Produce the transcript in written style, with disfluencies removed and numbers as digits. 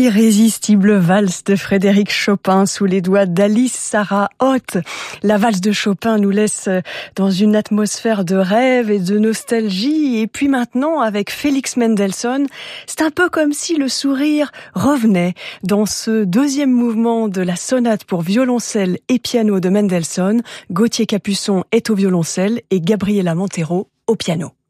L'irrésistible valse de Frédéric Chopin sous les doigts d'Alice Sarah Ott. La valse de Chopin nous laisse dans une atmosphère de rêve et de nostalgie. Et puis maintenant, avec Félix Mendelssohn, c'est un peu comme si le sourire revenait dans ce deuxième mouvement de la sonate pour violoncelle et piano de Mendelssohn. Gauthier Capuçon est au violoncelle et Gabriela Montero au piano.